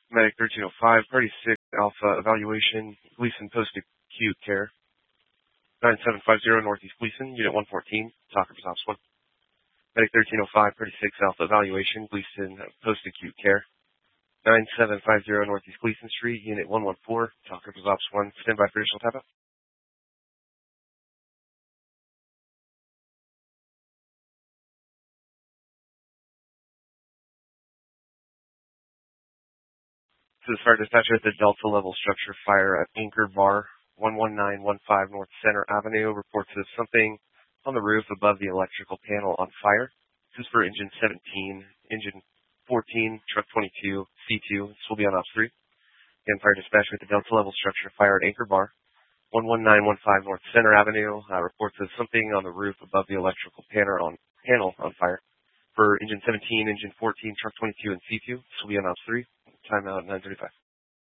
Medic 1305, Party 6, Alpha Evaluation, Gleason Post-Acute Care. 9750 Northeast Gleason, Unit 114, talk of Ops 1. Medic 1305, Party 6, Alpha Evaluation, Gleason Post-Acute Care. 9750 Northeast Gleason Street, Unit 114, talk of Ops 1, stand by for additional tap-out. To the fire dispatcher at the Delta level structure fire at Anchor Bar, 11915 North Center Avenue, reports of something on the roof above the electrical panel on fire. This is for engine 17, engine 14, truck 22, C2. This will be on Ops 3. Again, fire dispatcher at the Delta level structure fire at Anchor Bar, 11915 North Center Avenue, reports of something on the roof above the electrical panel on fire. For engine 17, engine 14, truck 22, and C2. This will be on Ops 3. Timeout 9:35.